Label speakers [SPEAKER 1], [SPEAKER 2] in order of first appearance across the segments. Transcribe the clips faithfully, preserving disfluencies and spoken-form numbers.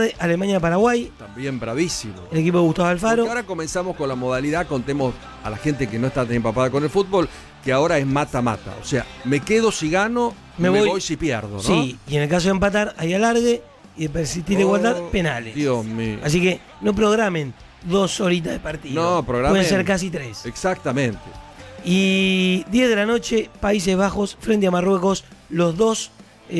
[SPEAKER 1] tarde, Alemania-Paraguay.
[SPEAKER 2] También bravísimo.
[SPEAKER 1] El equipo de Gustavo Alfaro.
[SPEAKER 2] Porque ahora comenzamos con la modalidad, contemos a la gente que no está tan empapada con el fútbol, que ahora es mata-mata. O sea, me quedo si gano, me, me voy, voy si pierdo, ¿no?
[SPEAKER 1] Sí, y en el caso de empatar, hay alargue, y de persistir la oh, igualdad, penales.
[SPEAKER 2] Dios mío.
[SPEAKER 1] Así que no programen dos horitas de partido.
[SPEAKER 2] No, programen.
[SPEAKER 1] Pueden ser casi tres.
[SPEAKER 2] Exactamente.
[SPEAKER 1] Y diez de la noche, Países Bajos frente a Marruecos, los dos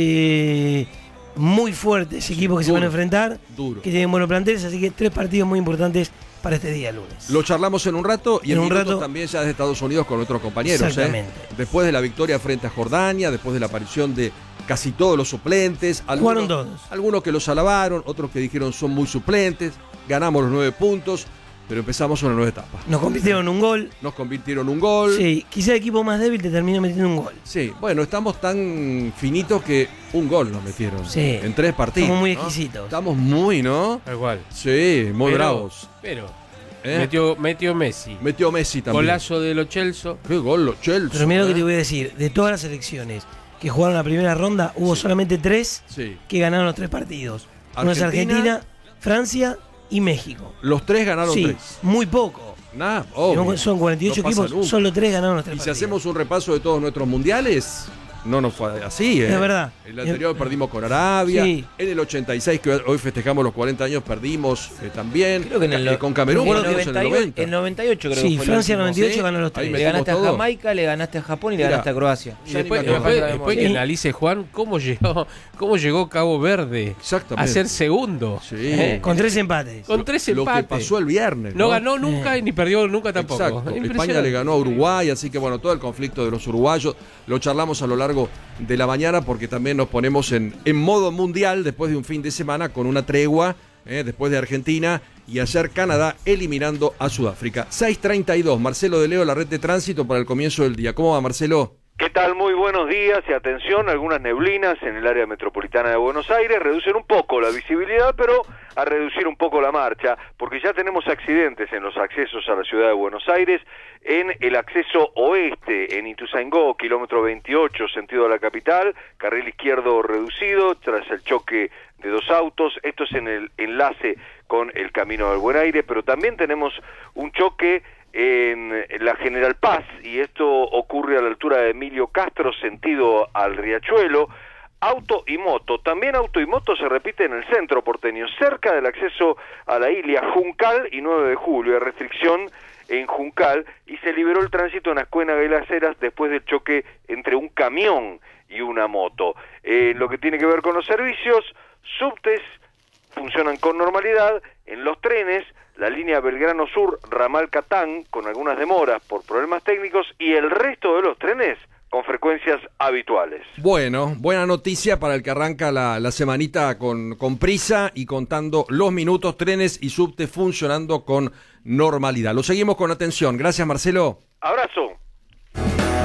[SPEAKER 1] eh, muy fuertes equipos que duro, se van a enfrentar,
[SPEAKER 2] duro.
[SPEAKER 1] que tienen buenos planteles, así que tres partidos muy importantes para este día lunes.
[SPEAKER 2] Lo charlamos en un rato y en, en un rato también ya desde Estados Unidos con nuestros compañeros.
[SPEAKER 1] Exactamente.
[SPEAKER 2] ¿eh? Después de la victoria frente a Jordania, después de la aparición de casi todos los suplentes. Algunos,
[SPEAKER 1] Jugaron todos.
[SPEAKER 2] Algunos que los alabaron, otros que dijeron son muy suplentes. Ganamos los nueve puntos. Pero empezamos una nueva etapa.
[SPEAKER 1] Nos convirtieron un gol.
[SPEAKER 2] Nos convirtieron un gol.
[SPEAKER 1] Sí, quizá el equipo más débil te terminó metiendo un gol.
[SPEAKER 2] Sí, bueno, estamos tan finitos que un gol nos metieron.
[SPEAKER 1] Sí.
[SPEAKER 2] En tres partidos.
[SPEAKER 1] Estamos muy
[SPEAKER 2] ¿no?
[SPEAKER 1] exquisitos.
[SPEAKER 2] Estamos muy, ¿no?
[SPEAKER 3] Igual.
[SPEAKER 2] Sí, muy
[SPEAKER 3] pero,
[SPEAKER 2] bravos.
[SPEAKER 3] Pero,
[SPEAKER 2] ¿Eh?
[SPEAKER 3] metió, metió Messi.
[SPEAKER 2] Metió Messi también.
[SPEAKER 3] Golazo de los Chelsea.
[SPEAKER 2] Qué gol, los Chelsea.
[SPEAKER 1] Pero mira
[SPEAKER 2] ¿eh?
[SPEAKER 1] lo que te voy a decir. De todas las selecciones que jugaron la primera ronda, hubo sí. solamente tres
[SPEAKER 2] sí.
[SPEAKER 1] que ganaron los tres partidos.
[SPEAKER 2] Argentina,
[SPEAKER 1] Uno es Argentina, Francia y México.
[SPEAKER 2] Los tres ganaron
[SPEAKER 1] sí,
[SPEAKER 2] tres.
[SPEAKER 1] Muy poco.
[SPEAKER 2] Nah, obvio.
[SPEAKER 1] Son cuarenta y ocho no equipos, nunca. Solo tres ganaron los tres
[SPEAKER 2] Y
[SPEAKER 1] partidos.
[SPEAKER 2] si hacemos un repaso de todos nuestros mundiales, no nos fue así, ¿eh?
[SPEAKER 1] Es verdad.
[SPEAKER 2] El anterior es... perdimos con Arabia.
[SPEAKER 1] Sí.
[SPEAKER 2] En el ochenta y seis, que hoy festejamos los cuarenta años, perdimos eh, también.
[SPEAKER 4] Creo que en el,
[SPEAKER 2] eh, con Camerún,
[SPEAKER 4] en el,
[SPEAKER 2] noventa y ocho,
[SPEAKER 4] en el noventa. El noventa y ocho creo
[SPEAKER 1] sí,
[SPEAKER 4] que fue
[SPEAKER 1] Francia
[SPEAKER 4] el
[SPEAKER 1] noventa y ocho
[SPEAKER 2] ¿sí?
[SPEAKER 1] ganó los tres.
[SPEAKER 4] Le ganaste
[SPEAKER 2] todo.
[SPEAKER 4] a Jamaica, le ganaste a Japón y le
[SPEAKER 2] Mirá,
[SPEAKER 4] ganaste a Croacia.
[SPEAKER 3] Y después, después, después que analice Juan cómo llegó, cómo llegó Cabo Verde
[SPEAKER 2] Exactamente.
[SPEAKER 3] a ser segundo.
[SPEAKER 2] Sí.
[SPEAKER 1] Eh, con tres empates.
[SPEAKER 3] Con tres
[SPEAKER 2] lo,
[SPEAKER 3] empates.
[SPEAKER 2] Lo que pasó el viernes.
[SPEAKER 3] No,
[SPEAKER 2] no
[SPEAKER 3] ganó nunca
[SPEAKER 1] eh.
[SPEAKER 3] y ni perdió nunca tampoco.
[SPEAKER 2] Exacto. España le ganó a Uruguay, así que bueno, todo el conflicto de los uruguayos lo charlamos a lo largo de la mañana porque también nos ponemos en, en modo mundial después de un fin de semana con una tregua eh, después de Argentina y ayer Canadá eliminando a Sudáfrica. seis treinta y dos, Marcelo de Leo, la red de tránsito para el comienzo del día. ¿Cómo va, Marcelo?
[SPEAKER 5] ¿Qué tal? Muy buenos días y atención, algunas neblinas en el área metropolitana de Buenos Aires reducen un poco la visibilidad, pero a reducir un poco la marcha, porque ya tenemos accidentes en los accesos a la ciudad de Buenos Aires, en el acceso oeste, en Ituzaingó, kilómetro veintiocho, sentido a la capital, carril izquierdo reducido tras el choque de dos autos, esto es en el enlace con el Camino del Buen Aire, pero también tenemos un choque en la General Paz, y esto ocurre a la altura de Emilio Castro, sentido al Riachuelo. Auto y moto, también auto y moto se repite en el centro porteño, cerca del acceso a la Ilia, Juncal y nueve de julio, hay restricción en Juncal, y se liberó el tránsito en Ascuénaga y Las Heras después del choque entre un camión y una moto. Eh, lo que tiene que ver con los servicios, subtes funcionan con normalidad, en los trenes, la línea Belgrano Sur, ramal Catán, con algunas demoras por problemas técnicos, y el resto de los trenes con frecuencias habituales.
[SPEAKER 2] Bueno, buena noticia para el que arranca la, la semanita con, con prisa y contando los minutos, trenes y subte funcionando con normalidad. Lo seguimos con atención. Gracias, Marcelo.
[SPEAKER 5] Abrazo.